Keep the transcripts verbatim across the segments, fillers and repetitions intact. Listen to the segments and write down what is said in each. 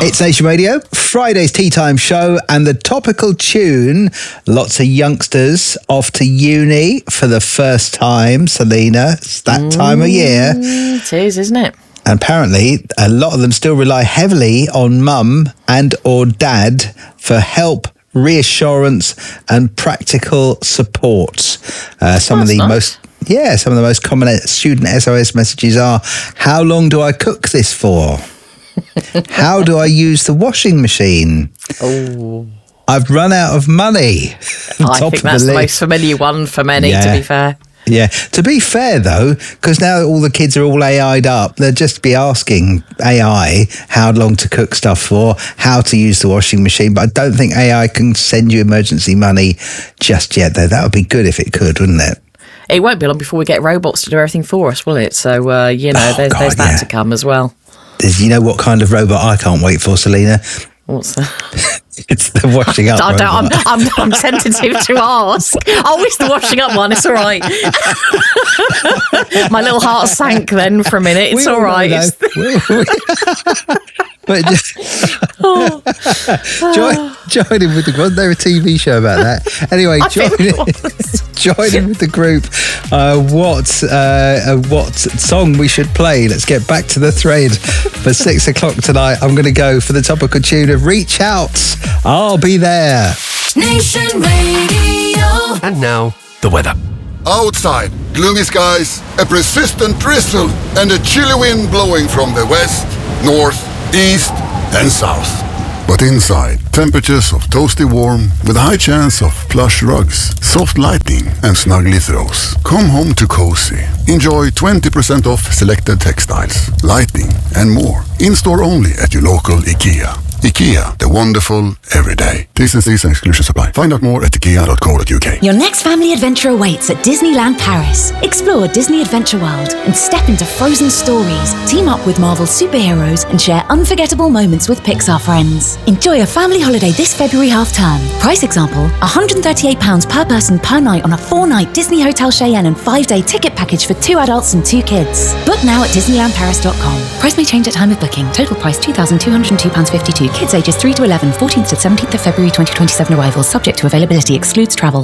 It's Nation Radio, Friday's Tea Time Show, and the topical tune. Lots of youngsters off to uni for the first time, Selena. It's that time of year. It is, isn't it? And apparently, a lot of them still rely heavily on mum and or dad for help, reassurance and practical support. Uh, some That's of the nice. most... Yeah, some of the most common student S O S messages are, how long do I cook this for? How do I use the washing machine? Oh, I've run out of money. I Top think of that's the, list. most familiar one for many, Yeah. to be fair. Yeah. To be fair, though, because now all the kids are all A I'd up, they'll just be asking A I how long to cook stuff for, how to use the washing machine. But I don't think A I can send you emergency money just yet, though. That would be good if it could, wouldn't it? It won't be long before we get robots to do everything for us, will it? So, uh, you know, Oh, there's, God, there's that yeah. to come as well. There's, you know what kind of robot I can't wait for, Selena? What's that? It's the washing up I don't, I'm, robot. I'm, I'm tentative to ask. Oh, it's the washing up one. It's all right. My little heart sank then for a minute. It's We all know, right. though. It's- We- we- But Oh. join, join in with the... Wasn't there a T V show about that? Anyway, I join, think in, it was. join in with the group. Uh, what, uh, uh, what song we should play? Let's get back to the thread. For six o'clock tonight, I'm going to go for the topical tune of Reach Out. I'll be there. Nation Radio. And now, the weather. Outside, gloomy skies, a persistent drizzle, and a chilly wind blowing from the west, north, east, and south. But inside, temperatures of toasty warm with a high chance of plush rugs, soft lighting, and snuggly throws. Come home to cozy. Enjoy twenty percent off selected textiles, lighting, and more. In-store only at your local IKEA. IKEA, the wonderful everyday. T's and C's and exclusions apply. Find out more at ikea dot co dot uk. Your next family adventure awaits at Disneyland Paris. Explore Disney Adventure World and step into frozen stories. Team up with Marvel superheroes and share unforgettable moments with Pixar friends. Enjoy a family holiday this February half-term. Price example, one hundred thirty-eight pounds per person per night on a four-night Disney Hotel Cheyenne and five-day ticket package for two adults and two kids. Book now at disneyland paris dot com. Price may change at time of booking. Total price two thousand two hundred two pounds fifty-two. Kids ages three to eleven, fourteenth to seventeenth of February twenty twenty-seven arrivals. Subject to availability. Excludes travel.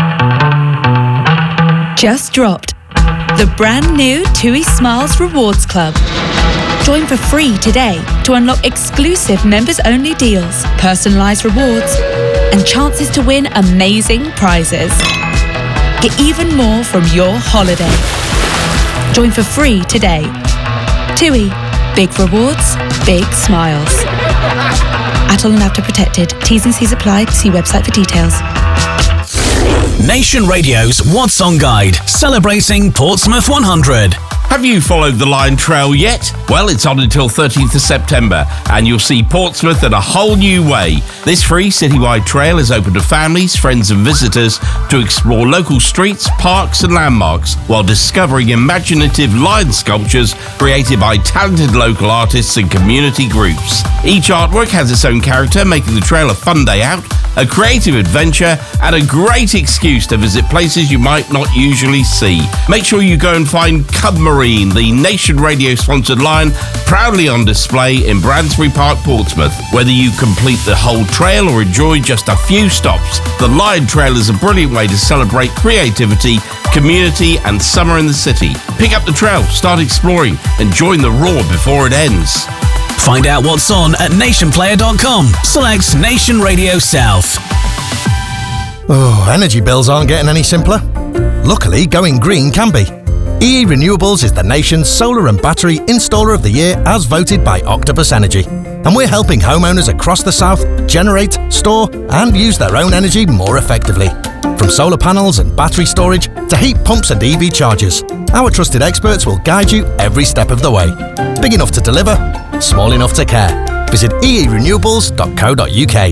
Just dropped. The brand new TUI Smiles Rewards Club. Join for free today to unlock exclusive members-only deals, personalised rewards, and chances to win amazing prizes. Get even more from your holiday. Join for free today. TUI. Big rewards, big smiles. Atoll and Avta protected. T's and C's apply. See website for details. Nation Radio's What's On Guide, celebrating Portsmouth one hundred. Have you followed the Lion Trail yet? Well, it's on until thirteenth of September, and you'll see Portsmouth in a whole new way. This free citywide trail is open to families, friends and visitors to explore local streets, parks and landmarks while discovering imaginative lion sculptures created by talented local artists and community groups. Each artwork has its own character, making the trail a fun day out, a creative adventure, and a great excuse to visit places you might not usually see. Make sure you go and find Cub Marine, the Nation Radio sponsored lion, proudly on display in Bransbury Park, Portsmouth. Whether you complete the whole trail or enjoy just a few stops, the Lion Trail is a brilliant way to celebrate creativity, community, and summer in the city. Pick up the trail, start exploring, and join the roar before it ends. Find out what's on at nation player dot com. Select Nation Radio South. Oh, energy bills aren't getting any simpler. Luckily, going green can be. E E Renewables is the nation's solar and battery installer of the year as voted by Octopus Energy. And we're helping homeowners across the south generate, store and use their own energy more effectively. From solar panels and battery storage to heat pumps and E V chargers, our trusted experts will guide you every step of the way. Big enough to deliver, small enough to care. Visit e e renewables dot co dot uk.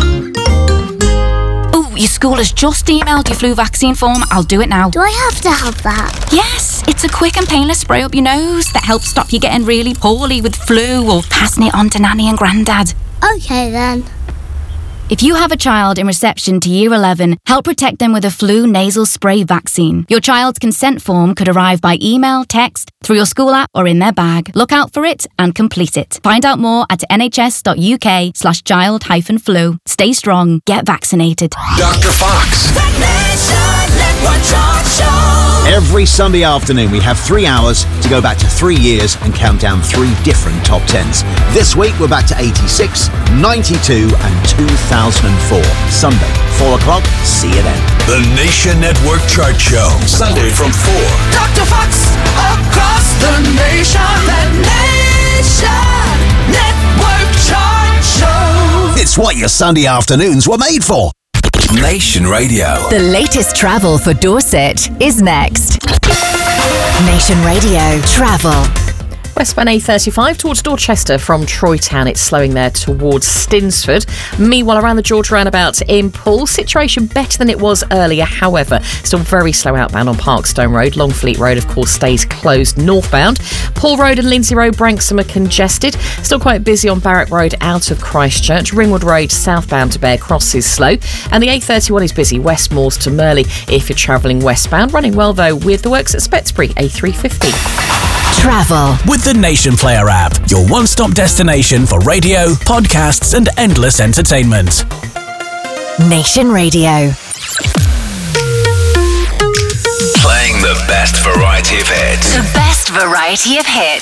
Oh, your school has just emailed your flu vaccine form. I'll do it now. Do I have to have that? Yes, it's a quick and painless spray up your nose that helps stop you getting really poorly with flu or passing it on to Nanny and Grandad. Okay then. If you have a child in reception to Year eleven, help protect them with a flu nasal spray vaccine. Your child's consent form could arrive by email, text, through your school app or in their bag. Look out for it and complete it. Find out more at nhs.uk slash child hyphen flu. Stay strong. Get vaccinated. Doctor Fox. Every Sunday afternoon, we have three hours to go back to three years and count down three different top tens. This week, we're back to eighty-six, ninety-two and two thousand four. Sunday, four o'clock. See you then. The Nation Network Chart Show. Sunday from four. Doctor Fox across the nation. The Nation Network Chart Show. It's what your Sunday afternoons were made for. Nation Radio. The latest travel for Dorset is next. Nation Radio Travel. Westbound A thirty-five towards Dorchester from Troy Town. It's slowing there towards Stinsford. Meanwhile, around the George roundabout in Poole, situation better than it was earlier. However, still very slow outbound on Parkstone Road. Longfleet Road, of course, stays closed northbound. Poole Road and Lindsay Road, Branksome are congested. Still quite busy on Barrack Road out of Christchurch. Ringwood Road southbound to Bear Cross is slow. And the A thirty-one is busy Westmoors to Merley if you're travelling westbound. Running well, though, with the works at Spetsbury A three fifty. Travel with the Nation Player app, your one-stop destination for radio, podcasts and endless entertainment. Nation Radio. Playing the best variety of hits. The best variety of hits.